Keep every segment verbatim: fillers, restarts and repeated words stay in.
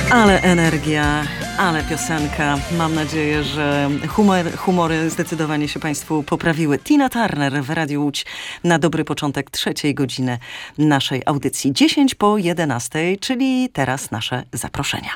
Ale energia, ale piosenka. Mam nadzieję, że humor, humory zdecydowanie się Państwu poprawiły. Tina Turner w Radiu Łódź na dobry początek trzeciej godziny naszej audycji. dziesięć po jedenastej, czyli teraz nasze zaproszenia.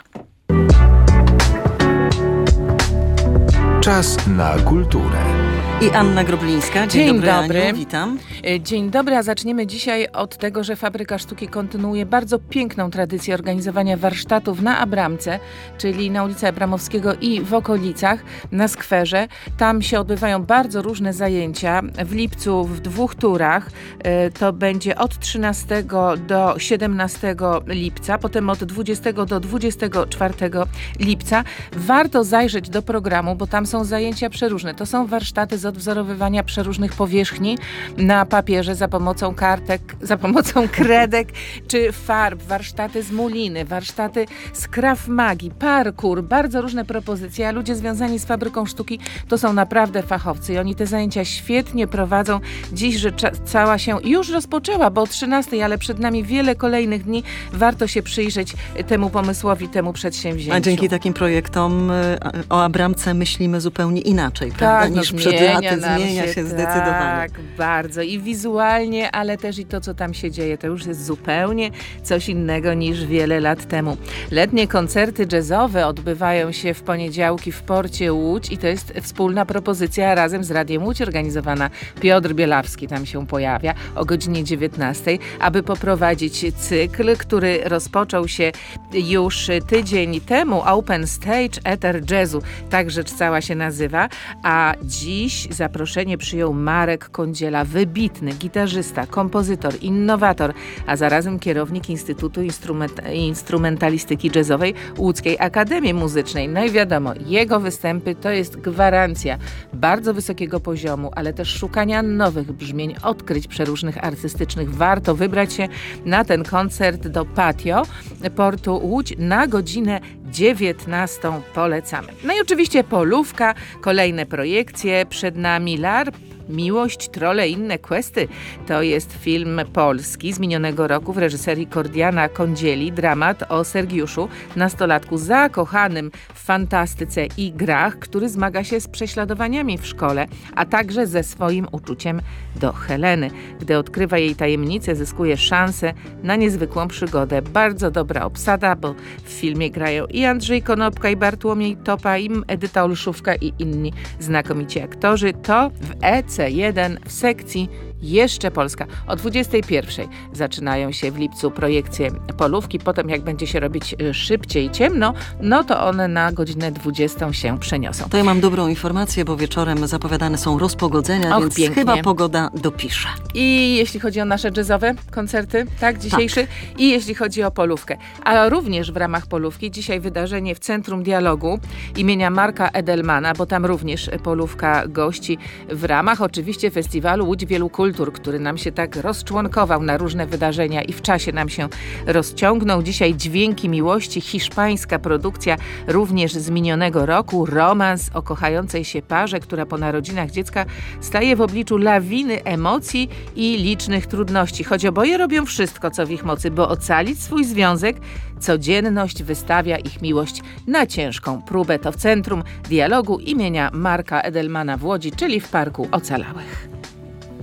Czas na kulturę. I Anna Groblińska. Dzień, Dzień dobry, dobry. Aniu, witam. Dzień dobry, a zaczniemy dzisiaj od tego, że Fabryka Sztuki kontynuuje bardzo piękną tradycję organizowania warsztatów na Abramce, czyli na ulicy Abramowskiego i w okolicach, na skwerze. Tam się odbywają bardzo różne zajęcia. W lipcu w dwóch turach. To będzie od trzynastego do siedemnastego lipca, potem od dwudziestego do dwudziestego czwartego lipca. Warto zajrzeć do programu, bo tam są zajęcia przeróżne. To są warsztaty z odwzorowywania przeróżnych powierzchni na papierze za pomocą kartek, za pomocą kredek czy farb, warsztaty z muliny, warsztaty z Krav Magi, parkour, bardzo różne propozycje, a ludzie związani z Fabryką Sztuki to są naprawdę fachowcy i oni te zajęcia świetnie prowadzą. Dziś rzecz cała się już rozpoczęła, bo o trzynastej, ale przed nami wiele kolejnych dni. Warto się przyjrzeć temu pomysłowi, temu przedsięwzięciu. A dzięki takim projektom o Abramce myślimy zupełnie inaczej, prawda, tak, niż no, przed zmienia laty. nam Zmienia się, się zdecydowanie. Tak, bardzo. I wizualnie, ale też i to, co tam się dzieje, to już jest zupełnie coś innego niż wiele lat temu. Letnie koncerty jazzowe odbywają się w poniedziałki w Porcie Łódź i to jest wspólna propozycja razem z Radiem Łódź organizowana. Piotr Bielawski tam się pojawia o godzinie dziewiętnastej, aby poprowadzić cykl, który rozpoczął się już tydzień temu. Open Stage Ether Jazzu, tak rzecz cała się nazywa, a dziś zaproszenie przyjął Marek Kądziela, wybitny gitarzysta, kompozytor, innowator, a zarazem kierownik Instytutu Instrument- Instrumentalistyki Jazzowej Łódzkiej Akademii Muzycznej. No i wiadomo, jego występy to jest gwarancja bardzo wysokiego poziomu, ale też szukania nowych brzmień, odkryć przeróżnych artystycznych. Warto wybrać się na ten koncert do Patio Portu Łódź na godzinę dziewiętnastą. Polecamy. No i oczywiście Polówka, kolejne projekcje, przed nami LARP, Miłość, Trolle i inne questy. To jest film polski z minionego roku w reżyserii Kordiana Kądzieli. Dramat o Sergiuszu, nastolatku zakochanym w fantastyce i grach, który zmaga się z prześladowaniami w szkole, a także ze swoim uczuciem do Heleny. Gdy odkrywa jej tajemnicę, zyskuje szansę na niezwykłą przygodę. Bardzo dobra obsada, bo w filmie grają i Andrzej Konopka, i Bartłomiej Topa, i Edyta Olszówka i inni znakomici aktorzy. To w E C jeden w sekcji Jeszcze Polska. O dwudziestej pierwszej zaczynają się w lipcu projekcje Polówki. Potem jak będzie się robić szybciej ciemno, no to one na godzinę dwudziestą się przeniosą. To ja mam dobrą informację, bo wieczorem zapowiadane są rozpogodzenia, Och, więc pięknie. chyba pogoda dopisze. I jeśli chodzi o nasze jazzowe koncerty, tak, dzisiejszy, tak. I jeśli chodzi o Polówkę. A również w ramach Polówki dzisiaj wydarzenie w Centrum Dialogu imienia Marka Edelmana, bo tam również Polówka gości w ramach oczywiście festiwalu Łódź Wielu Kultur, który nam się tak rozczłonkował na różne wydarzenia i w czasie nam się rozciągnął. Dzisiaj Dźwięki Miłości, hiszpańska produkcja również z minionego roku. Romans o kochającej się parze, która po narodzinach dziecka staje w obliczu lawiny emocji i licznych trudności. Choć oboje robią wszystko, co w ich mocy, by ocalić swój związek, codzienność wystawia ich miłość na ciężką próbę. To w Centrum Dialogu imienia Marka Edelmana w Łodzi, czyli w Parku Ocalałych.